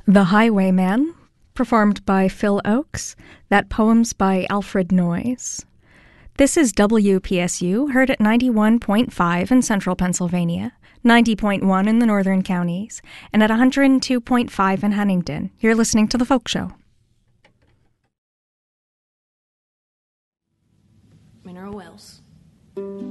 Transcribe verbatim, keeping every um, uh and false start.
The Highwayman, performed by Phil Oakes. That poem's by Alfred Noyes. This is W P S U, heard at ninety-one point five in central Pennsylvania, ninety point one in the northern counties, and at one hundred two point five in Huntington. You're listening to The Folk Show. Mineral Wells.